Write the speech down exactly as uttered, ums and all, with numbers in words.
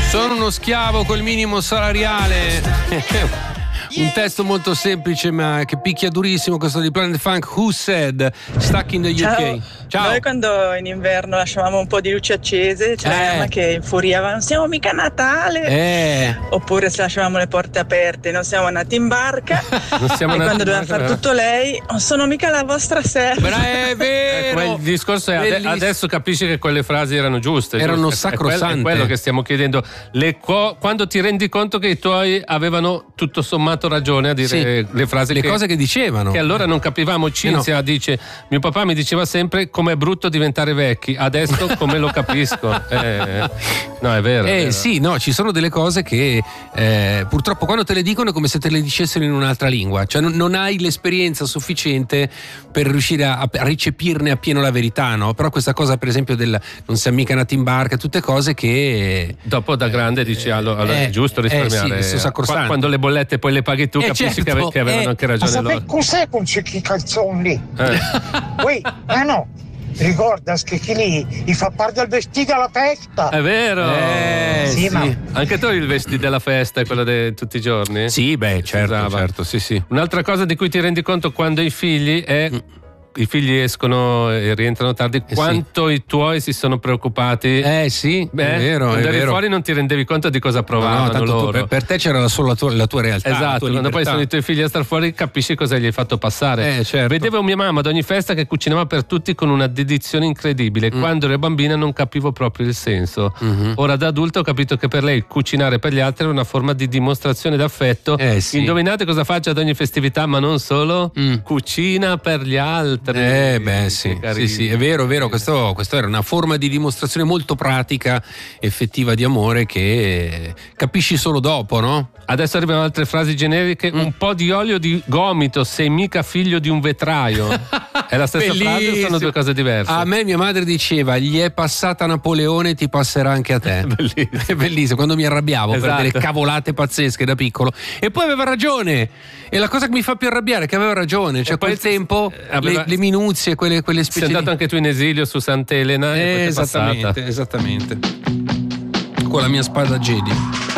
Sono uno schiavo col minimo salariale. Un testo molto semplice ma che picchia durissimo, questo di Planet Funk. Who Said, Stuck in the Ciao. U K. Ciao. Noi quando in inverno lasciavamo un po' di luci accese c'era Eh. la mamma che infuriava: non siamo mica a Natale. Eh. Oppure se lasciavamo le porte aperte: non siamo nati in barca. Non siamo E nati quando in doveva barca, fare vero? tutto lei: non sono mica la vostra serva. Bra- è vero. Ecco, il discorso è ade- Bellissimo. adesso capisci che quelle frasi erano giuste, Erano giusto? È- è sacrosante. quello- È quello che stiamo chiedendo. Le co- quando ti rendi conto che i tuoi avevano tutto sommato ragione a dire Sì. le frasi Le che, cose che dicevano. che allora non capivamo. Cinzia dice: mio papà mi diceva sempre com'è brutto diventare vecchi, adesso come lo capisco. Eh, no, è vero. è Eh vero. sì, no, ci sono delle cose che eh, purtroppo quando te le dicono è come se te le dicessero in un'altra lingua, cioè non, non hai l'esperienza sufficiente per riuscire a, a recepirne appieno la verità, no? Però questa cosa per esempio del non siamo mica nati in barca, tutte cose che Dopo da grande dici allora, allora eh, è giusto eh, risparmiare. sì, sono sacrosanto. Qua- quando le bollette poi le paghi tu, Eh, capisci certo, che, ave- che avevano eh. anche Ma ragione sapete loro. cos'è con quei calzoni lì? Eh. Uè, ah no, ricorda che chi lì gli fa parte del vestito alla festa. È vero. Eh, Sì, sì. ma- Anche tu il vestito della festa è quello di tutti i giorni? Sì, beh, certo, usava. certo, sì, sì. Un'altra cosa di cui ti rendi conto quando hai figli è i figli escono e rientrano tardi, Eh, quanto i tuoi si sono preoccupati. Eh sì, Beh, è vero, è quando eri vero. fuori non ti rendevi conto di cosa No, provavano no, tanto tu- loro. per, per te c'era solo la tua, la tua realtà. la Esatto, tua quando poi libertà. sono i tuoi figli a star fuori capisci cosa gli hai fatto passare. Eh, certo. Vedevo mia mamma ad ogni festa che cucinava per tutti con una dedizione incredibile. Mm. Quando ero bambina non capivo proprio il senso. Mhm. Ora da adulto ho capito che per lei cucinare per gli altri era una forma di dimostrazione d'affetto. Eh, sì. Indovinate cosa faccio ad ogni festività, ma non solo? Mm. Cucina per gli altri. Eh beh Che sì, sì, carino. sì, è vero, è vero, questo, questo era una forma di dimostrazione molto pratica, effettiva di amore che capisci solo dopo, no? Adesso arrivano altre frasi generiche. Mm. Un po' di olio di gomito, sei mica figlio di un vetraio. È la stessa frase o Bellissimo. sono due cose diverse? A me mia madre diceva: gli è passata Napoleone, ti passerà anche a te. Bellissimo. È bellissimo, quando mi arrabbiavo Esatto. per delle cavolate pazzesche da piccolo. E poi aveva ragione. E la cosa che mi fa più arrabbiare è che aveva ragione. Cioè, E poi quel tempo, eh, aveva- le, le minuzie, quelle, quelle Sei specie andato di... anche tu in esilio su Sant'Elena e poi Eh, ti è esattamente, passata. esattamente. Con la mia spada Jedi.